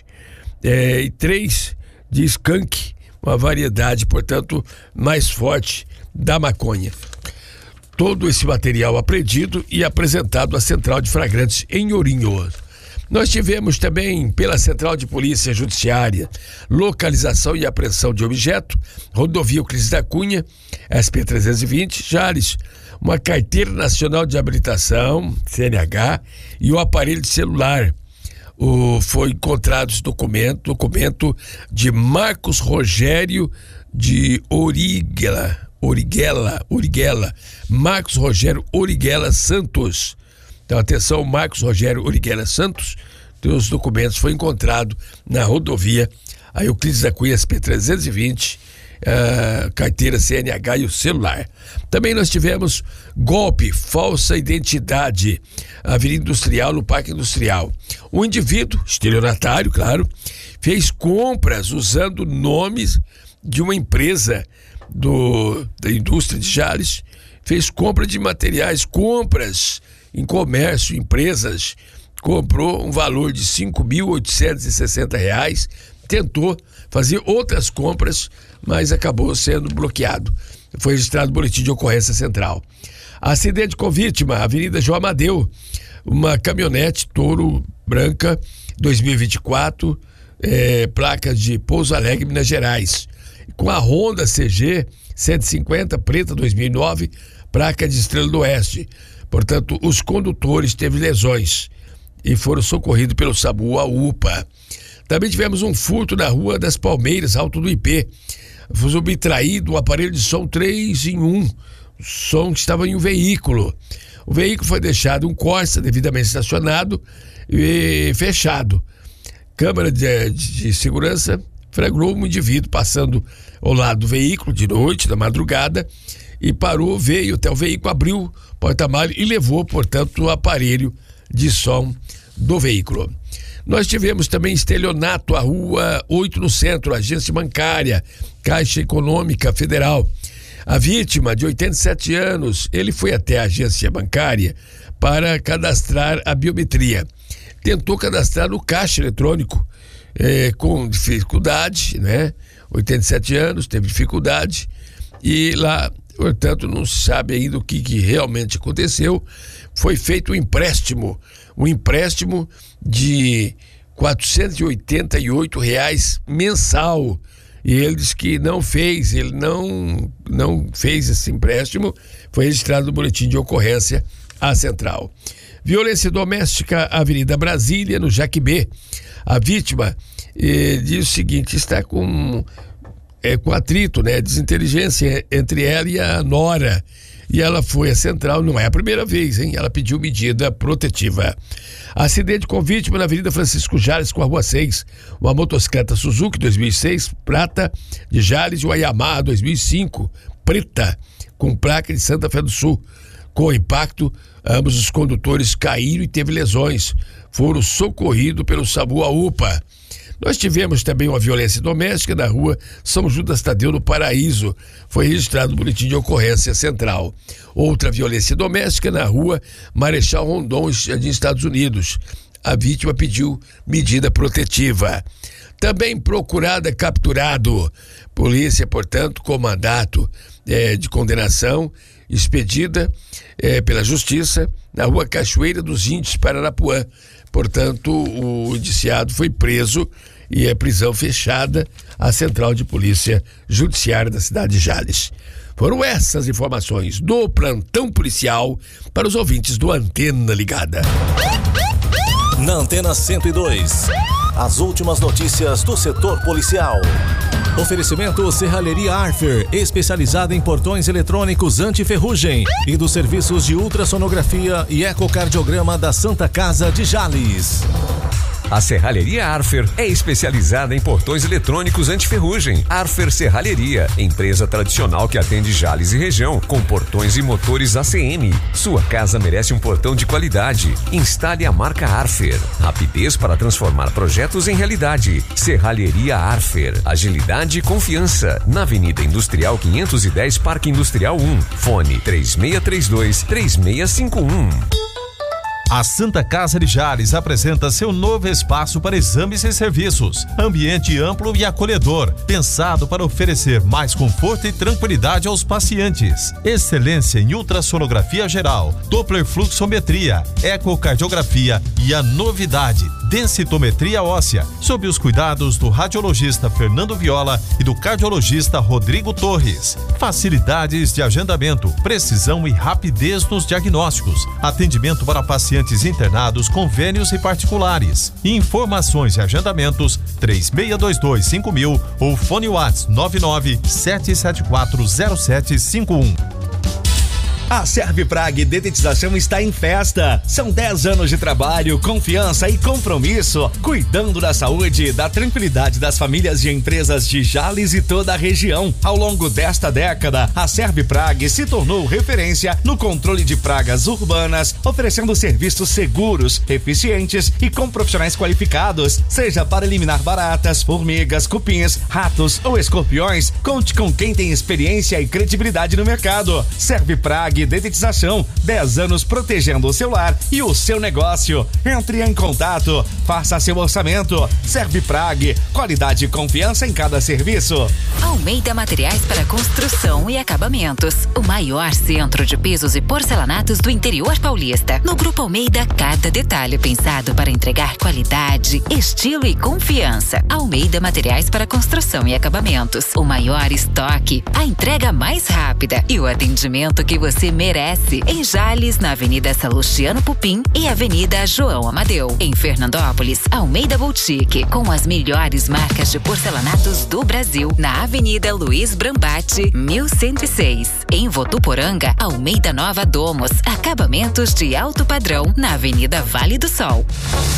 é, e três de skunk, uma variedade, portanto, mais forte da maconha. Todo esse material apreendido e apresentado à Central de Flagrantes em Ourinhos. Nós tivemos também, pela Central de Polícia Judiciária, localização e apreensão de objeto, rodovia Euclides da Cunha, S P trezentos e vinte, Jales, uma carteira nacional de habilitação, C N H, e o aparelho de celular. O, foi encontrado esse documento, documento de Marcos Rogério de Origla, Origuela, Origuela, Marcos Rogério Origuela Santos. Então, atenção, Marcos Rogério Origuela Santos, os documentos foi encontrado na rodovia a Euclides da Cunha S P trezentos e vinte, uh, carteira C N H e o celular. Também nós tivemos golpe, falsa identidade, Avenida Industrial, no Parque Industrial. Um indivíduo, estelionatário, claro, fez compras usando nomes de uma empresa do, da indústria de Jales, fez compra de materiais, compras em comércio, empresas, comprou um valor de cinco mil oitocentos e sessenta reais, tentou fazer outras compras, mas acabou sendo bloqueado. Foi registrado no boletim de ocorrência central. Acidente com vítima, Avenida João Amadeu, uma caminhonete Toro branca, dois mil e vinte e quatro, é, placa de Pouso Alegre, Minas Gerais, com a Honda C G cento e cinquenta, preta, dois mil e nove, placa de Estrela do Oeste. Portanto, os condutores teve lesões e foram socorridos pelo SAMU, a U P A. Também tivemos um furto na Rua das Palmeiras, Alto do I P. Foi subtraído um aparelho de som três em um, som que estava em um veículo. O veículo foi deixado um Corsa devidamente estacionado e fechado. Câmara de, de, de segurança flagrou um indivíduo passando ao lado do veículo de noite, da madrugada, e parou, veio até o veículo, abriu o porta-malas e levou, portanto, o aparelho de som do veículo. Nós tivemos também estelionato à Rua oito no centro, agência bancária, Caixa Econômica Federal. A vítima, de oitenta e sete anos, ele foi até a agência bancária para cadastrar a biometria. Tentou cadastrar no caixa eletrônico, eh, com dificuldade, né? oitenta e sete anos, teve dificuldade, e lá, portanto, não se sabe ainda o que, que realmente aconteceu. Foi feito um empréstimo, um empréstimo de quatrocentos e oitenta e oito reais mensal, e ele disse que não fez, ele não, não fez esse empréstimo. Foi registrado no boletim de ocorrência à central. Violência doméstica, Avenida Brasília, no Jaquibê. A vítima eh, diz o seguinte, está com, é, com atrito, né, desinteligência entre ela e a nora. E ela foi à central, não é a primeira vez, hein? Ela pediu medida protetiva. Acidente com vítima na Avenida Francisco Jales com a Rua seis. Uma motocicleta Suzuki dois mil e seis, prata, de Jales, e uma Yamaha dois mil e cinco, preta, com placa de Santa Fé do Sul. Com o impacto, ambos os condutores caíram e teve lesões. Foram socorridos pelo SAMU, a U P A. Nós tivemos também uma violência doméstica na Rua São Judas Tadeu, no Paraíso. Foi registrado no boletim de ocorrência central. Outra violência doméstica na Rua Marechal Rondon, nos Estados Unidos. A vítima pediu medida protetiva. Também procurada, capturado. Polícia, portanto, com mandato é, de condenação expedida é, pela Justiça na Rua Cachoeira dos Índios, Paranapuã. Portanto, o indiciado foi preso e é prisão fechada à Central de Polícia Judiciária da cidade de Jales. Foram essas informações do plantão policial para os ouvintes do Antena Ligada. Na Antena cento e dois, as últimas notícias do setor policial. Oferecimento Serralheria Arfer, especializada em portões eletrônicos anti-ferrugem, e dos serviços de ultrassonografia e ecocardiograma da Santa Casa de Jales. A Serralheria Arfer é especializada em portões eletrônicos anti-ferrugem. Arfer Serralheria, empresa tradicional que atende Jales e região, com portões e motores A C M. Sua casa merece um portão de qualidade. Instale a marca Arfer. Rapidez para transformar projetos em realidade. Serralheria Arfer. Agilidade e confiança. Na Avenida Industrial quinhentos e dez, Parque Industrial um. Fone três seis três dois, três seis cinco um. A Santa Casa de Jales apresenta seu novo espaço para exames e serviços. Ambiente amplo e acolhedor, pensado para oferecer mais conforto e tranquilidade aos pacientes. Excelência em ultrassonografia geral, Doppler fluxometria, ecocardiografia e a novidade, densitometria óssea, sob os cuidados do radiologista Fernando Viola e do cardiologista Rodrigo Torres. Facilidades de agendamento, precisão e rapidez nos diagnósticos. Atendimento para pacientes pacientes internados, convênios e particulares. Informações e agendamentos três seis dois dois cinco mil ou fone WhatsApp nove nove sete sete quatro zero sete cinco um. A Serviprag Dedetização está em festa. São dez anos de trabalho, confiança e compromisso, cuidando da saúde e da tranquilidade das famílias e empresas de Jales e toda a região. Ao longo desta década, a Serviprag se tornou referência no controle de pragas urbanas, oferecendo serviços seguros, eficientes e com profissionais qualificados, seja para eliminar baratas, formigas, cupins, ratos ou escorpiões. Conte com quem tem experiência e credibilidade no mercado. Serviprag Dedetização, dez anos protegendo o seu lar e o seu negócio. Entre em contato, faça seu orçamento. Serviprag, qualidade e confiança em cada serviço. Almeida Materiais para Construção e Acabamentos, o maior centro de pisos e porcelanatos do interior paulista. No Grupo Almeida, cada detalhe pensado para entregar qualidade, estilo e confiança. Almeida Materiais para Construção e Acabamentos, o maior estoque, a entrega mais rápida e o atendimento que você merece. Em Jales, na Avenida Salustiano Pupim e Avenida João Amadeu. Em Fernandópolis, Almeida Boutique, com as melhores marcas de porcelanatos do Brasil, na Avenida Luiz Brambati, mil cento e seis. Em Votuporanga, Almeida Nova Domos, acabamentos de alto padrão, na Avenida Vale do Sol.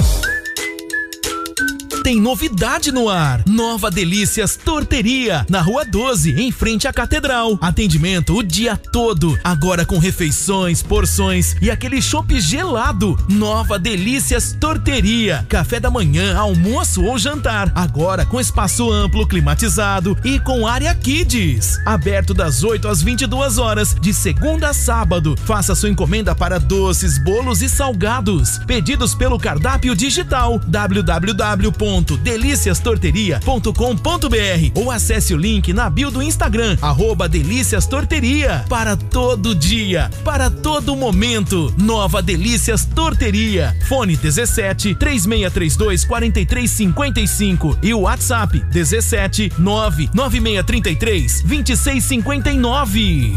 Tem novidade no ar. Nova Delícias Torteria, na Rua doze, em frente à Catedral. Atendimento o dia todo, agora com refeições, porções e aquele chopp gelado. Nova Delícias Torteria, café da manhã, almoço ou jantar, agora com espaço amplo, climatizado e com área Kids. Aberto das oito às vinte e duas horas, de segunda a sábado. Faça sua encomenda para doces, bolos e salgados. Pedidos pelo cardápio digital w w w ponto delícias torteria ponto com ponto b r ou acesse o link na bio do Instagram, arroba Delícias Torteria. Para todo dia, para todo momento, Nova Delícias Torteria. Fone dezessete, três seis três dois, quatro três cinco cinco e o WhatsApp dezessete, nove nove seis três três, dois seis cinco nove.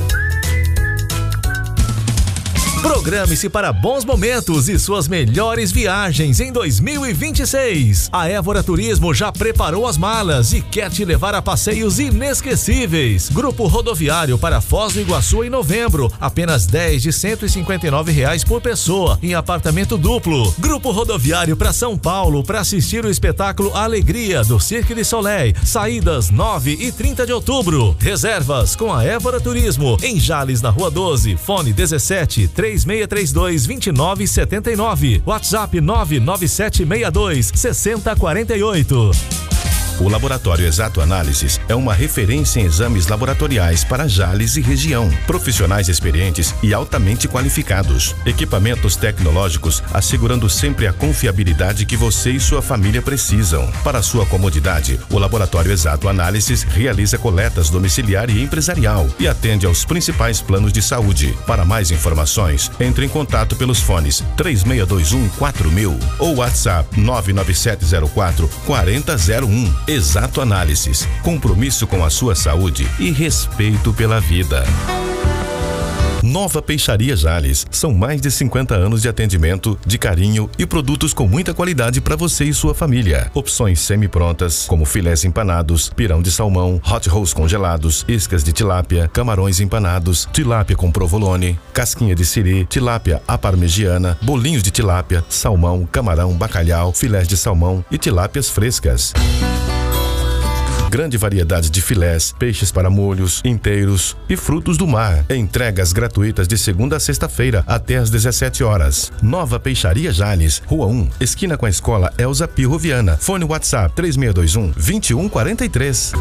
Programe-se para bons momentos e suas melhores viagens em dois mil e vinte e seis. A Évora Turismo já preparou as malas e quer te levar a passeios inesquecíveis. Grupo rodoviário para Foz do Iguaçu em novembro, apenas dez de cento e cinquenta e nove reais por pessoa em apartamento duplo. Grupo rodoviário para São Paulo para assistir o espetáculo Alegria do Cirque du Soleil, saídas nove e trinta de outubro. Reservas com a Évora Turismo em Jales, na Rua doze, fone dezessete, três seis três dois, dois nove sete nove, WhatsApp nove nove sete seis dois, seis zero quatro oito. O Laboratório Exato Análises é uma referência em exames laboratoriais para Jales e região. Profissionais experientes e altamente qualificados. Equipamentos tecnológicos assegurando sempre a confiabilidade que você e sua família precisam. Para sua comodidade, o Laboratório Exato Análises realiza coletas domiciliar e empresarial e atende aos principais planos de saúde. Para mais informações, entre em contato pelos fones três seis dois um, quatro mil ou WhatsApp nove nove sete zero quatro, quatro zero zero um. Exato Análises, compromisso com a sua saúde e respeito pela vida. Nova Peixaria Jales. São mais de cinquenta anos de atendimento, de carinho e produtos com muita qualidade para você e sua família. Opções semi-prontas, como filés empanados, pirão de salmão, hot rolls congelados, iscas de tilápia, camarões empanados, tilápia com provolone, casquinha de siri, tilápia à parmegiana, bolinhos de tilápia, salmão, camarão, bacalhau, filés de salmão e tilápias frescas. Grande variedade de filés, peixes para molhos, inteiros e frutos do mar. Entregas gratuitas de segunda a sexta-feira até às dezessete horas. Nova Peixaria Jales, Rua um, esquina com a Escola Elza Pirro Viana. Fone WhatsApp três seis dois um, dois um quatro três.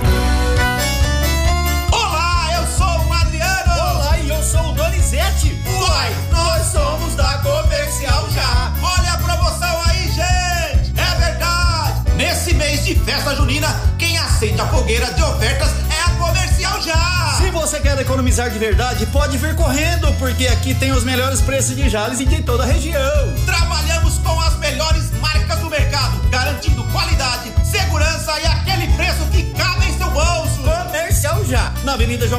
Olá, eu sou o Adriano. Olá, e eu sou o Donizete. Uai, nós somos da Comercial Já. Olha a promoção aí, gente. É verdade. Nesse mês de festa junina, quem acende a fogueira de ofertas é a Comercial Já. Se você quer economizar de verdade, pode vir correndo, porque aqui tem os melhores preços de Jales e de toda a região. Trabalhamos com as melhores marcas do mercado, garantindo qualidade, segurança e aquele preço que cabe em seu bolso. Comercial Já, na Avenida João